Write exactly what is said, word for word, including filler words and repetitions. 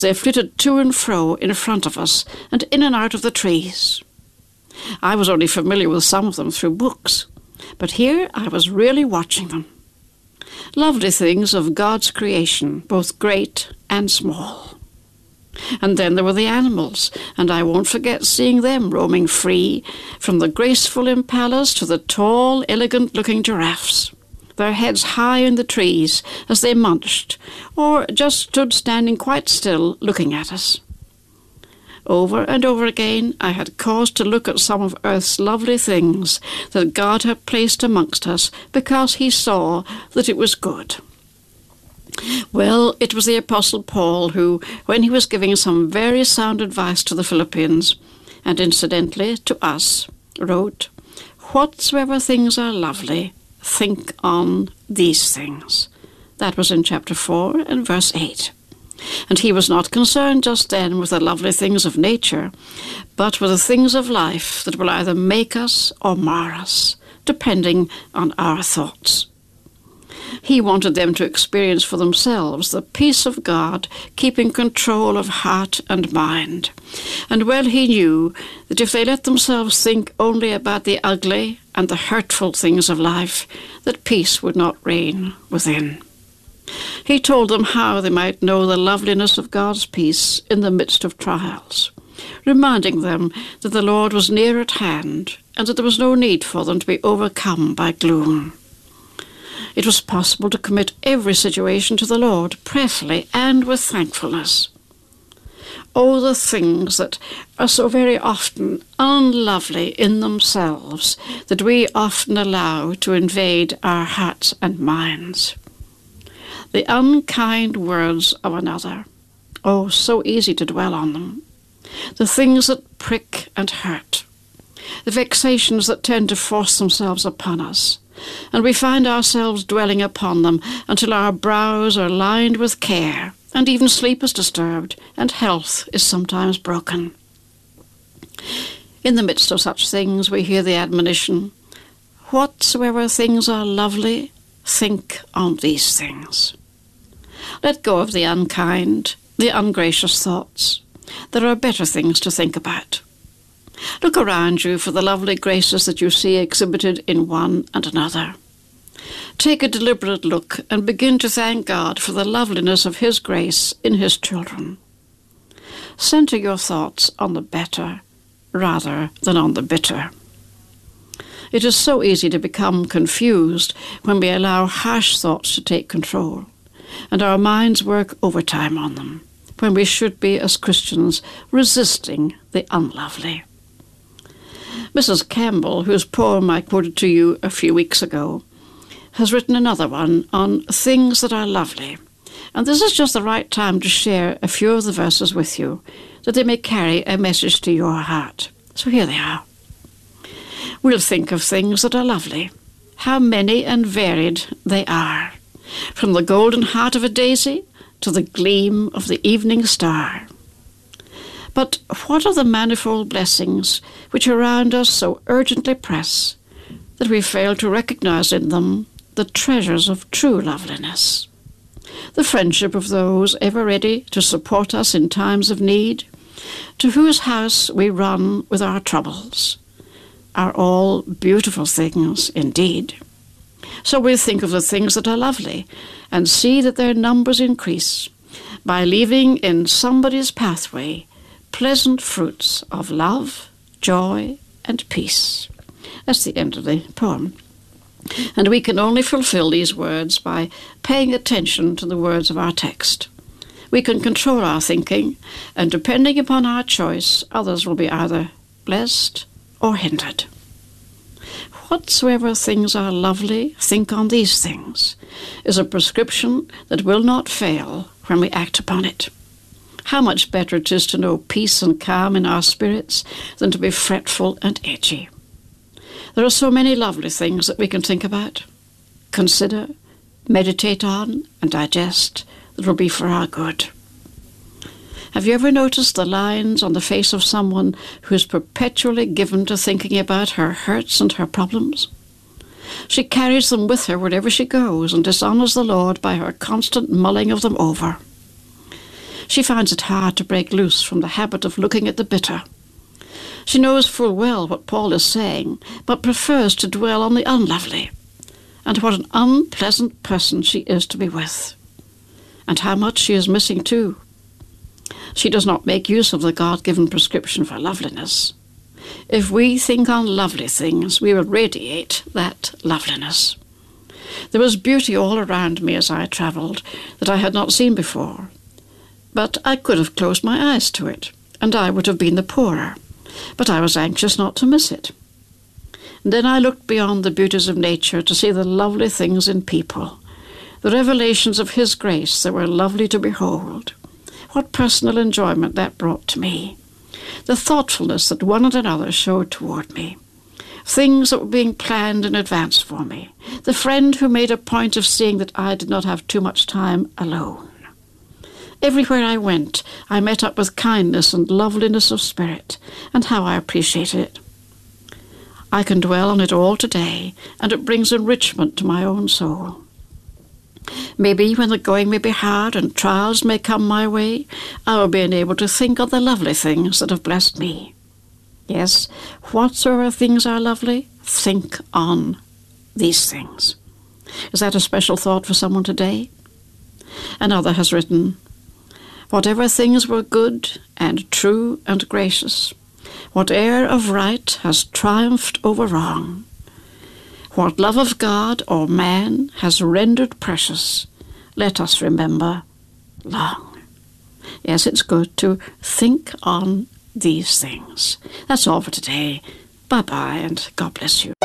They flitted to and fro in front of us and in and out of the trees. I was only familiar with some of them through books, but here I was really watching them. Lovely things of God's creation, both great and small. And then there were the animals, and I won't forget seeing them roaming free, from the graceful impalas to the tall, elegant-looking giraffes, their heads high in the trees as they munched, or just stood standing quite still looking at us. Over and over again I had cause to look at some of earth's lovely things that God had placed amongst us because he saw that it was good. Well, it was the Apostle Paul who, when he was giving some very sound advice to the Philippians, and incidentally to us, wrote, "Whatsoever things are lovely, think on these things." That was in chapter four and verse eight. And he was not concerned just then with the lovely things of nature, but with the things of life that will either make us or mar us, depending on our thoughts. He wanted them to experience for themselves the peace of God, keeping control of heart and mind. And well he knew that if they let themselves think only about the ugly and the hurtful things of life, that peace would not reign within. He told them how they might know the loveliness of God's peace in the midst of trials, reminding them that the Lord was near at hand and that there was no need for them to be overcome by gloom. It was possible to commit every situation to the Lord prayerfully and with thankfulness. Oh, the things that are so very often unlovely in themselves that we often allow to invade our hearts and minds. The unkind words of another. Oh, so easy to dwell on them. The things that prick and hurt. The vexations that tend to force themselves upon us. And we find ourselves dwelling upon them until our brows are lined with care, and even sleep is disturbed, and health is sometimes broken. In the midst of such things we hear the admonition, "Whatsoever things are lovely, think on these things." Let go of the unkind, the ungracious thoughts. There are better things to think about. Look around you for the lovely graces that you see exhibited in one and another. Take a deliberate look and begin to thank God for the loveliness of his grace in his children. Center your thoughts on the better rather than on the bitter. It is so easy to become confused when we allow harsh thoughts to take control, and our minds work overtime on them, when we should be, as Christians, resisting the unlovely. Missus Campbell, whose poem I quoted to you a few weeks ago, has written another one on things that are lovely, and this is just the right time to share a few of the verses with you, that they may carry a message to your heart. So here they are. We'll think of things that are lovely. How many and varied they are, from the golden heart of a daisy to the gleam of the evening star. But what are the manifold blessings which around us so urgently press that we fail to recognize in them the treasures of true loveliness? The friendship of those ever ready to support us in times of need, to whose house we run with our troubles, are all beautiful things indeed. So we think of the things that are lovely and see that their numbers increase by leaving in somebody's pathway pleasant fruits of love, joy, and peace. That's the end of the poem. And we can only fulfill these words by paying attention to the words of our text. We can control our thinking, and depending upon our choice, others will be either blessed or hindered. Whatsoever things are lovely, think on these things, is a prescription that will not fail when we act upon it. How much better it is to know peace and calm in our spirits than to be fretful and edgy. There are so many lovely things that we can think about, consider, meditate on, and digest that will be for our good. Have you ever noticed the lines on the face of someone who is perpetually given to thinking about her hurts and her problems? She carries them with her wherever she goes and dishonors the Lord by her constant mulling of them over. She finds it hard to break loose from the habit of looking at the bitter. She knows full well what Paul is saying, but prefers to dwell on the unlovely. And what an unpleasant person she is to be with. And how much she is missing too. She does not make use of the God-given prescription for loveliness. If we think on lovely things, we will radiate that loveliness. There was beauty all around me as I travelled that I had not seen before. But I could have closed my eyes to it, and I would have been the poorer. But I was anxious not to miss it. And then I looked beyond the beauties of nature to see the lovely things in people, the revelations of His grace that were lovely to behold. What personal enjoyment that brought to me. The thoughtfulness that one and another showed toward me. Things that were being planned in advance for me. The friend who made a point of seeing that I did not have too much time alone. Everywhere I went, I met up with kindness and loveliness of spirit, and how I appreciated it. I can dwell on it all today, and it brings enrichment to my own soul. Maybe when the going may be hard and trials may come my way, I will be enabled to think of the lovely things that have blessed me. Yes, whatsoever things are lovely, think on these things. Is that a special thought for someone today? Another has written, whatever things were good and true and gracious, what air of right has triumphed over wrong, what love of God or man has rendered precious, let us remember long. Yes, it's good to think on these things. That's all for today. Bye-bye, and God bless you.